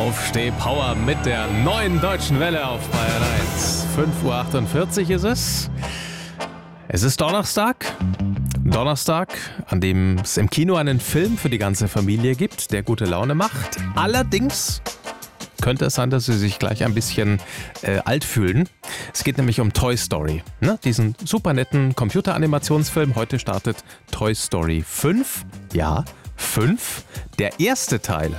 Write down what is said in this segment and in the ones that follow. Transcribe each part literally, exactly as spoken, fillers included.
Aufsteh-Power mit der neuen Deutschen Welle auf Bayern eins. fünf Uhr achtundvierzig ist es. Es ist Donnerstag. Donnerstag, an dem es im Kino einen Film für die ganze Familie gibt, der gute Laune macht. Allerdings könnte es sein, dass Sie sich gleich ein bisschen äh, alt fühlen. Es geht nämlich um Toy Story, ne? Diesen super netten Computeranimationsfilm. Heute startet Toy Story fünf. Ja, fünf. Der erste Teil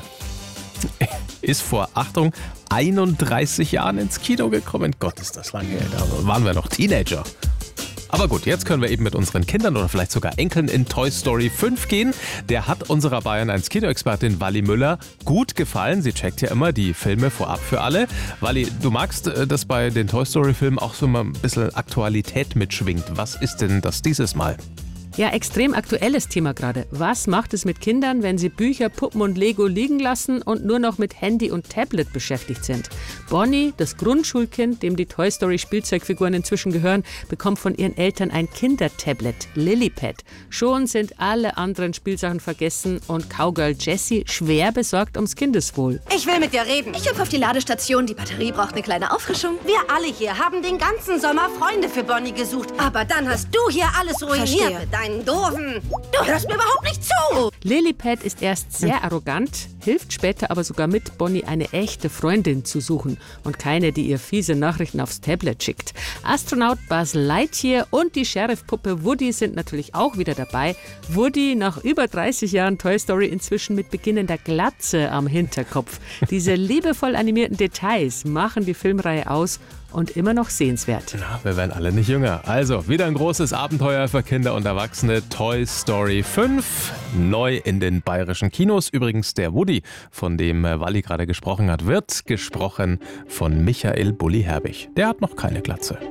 ist vor, Achtung, einunddreißig Jahren ins Kino gekommen. Gott, ist das lange her. Da waren wir noch Teenager. Aber gut, jetzt können wir eben mit unseren Kindern oder vielleicht sogar Enkeln in Toy Story fünf gehen. Der hat unserer Bayern eins Kinoexpertin Wally Müller gut gefallen. Sie checkt ja immer die Filme vorab für alle. Wally, du magst, dass bei den Toy Story Filmen auch so mal ein bisschen Aktualität mitschwingt. Was ist denn das dieses Mal? Ja, extrem aktuelles Thema gerade. Was macht es mit Kindern, wenn sie Bücher, Puppen und Lego liegen lassen und nur noch mit Handy und Tablet beschäftigt sind? Bonnie, das Grundschulkind, dem die Toy Story Spielzeugfiguren inzwischen gehören, bekommt von ihren Eltern ein Kindertablet, Lillipad. Schon sind alle anderen Spielsachen vergessen und Cowgirl Jessie schwer besorgt ums Kindeswohl. Ich will mit dir reden. Ich hüpfe auf die Ladestation, die Batterie braucht eine kleine Auffrischung. Wir alle hier haben den ganzen Sommer Freunde für Bonnie gesucht. Aber dann hast du hier alles ruiniert. Verstehe. Deinen Doofen. Du hörst mir überhaupt nicht zu. Lillipad ist erst sehr arrogant, hilft später aber sogar mit, Bonnie eine echte Freundin zu suchen und keine, die ihr fiese Nachrichten aufs Tablet schickt. Astronaut Buzz Lightyear und die Sheriff-Puppe Woody sind natürlich auch wieder dabei. Woody nach über dreißig Jahren Toy Story inzwischen mit beginnender Glatze am Hinterkopf. Diese liebevoll animierten Details machen die Filmreihe aus und immer noch sehenswert. Na, wir werden alle nicht jünger. Also, wieder ein großes Abenteuer für Kinder und Erwachsene. Toy Story fünf, neu in den bayerischen Kinos. Übrigens, der Woody, von dem Wally gerade gesprochen hat, wird gesprochen von Michael Bulli Herbig. Der hat noch keine Glatze.